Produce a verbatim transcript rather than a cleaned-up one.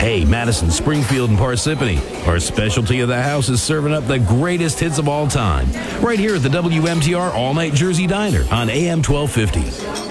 Hey, Madison, Springfield, and Parsippany. Our specialty of the house is serving up the greatest hits of all time. Right here at the W M T R All Night Jersey Diner on A M twelve fifty.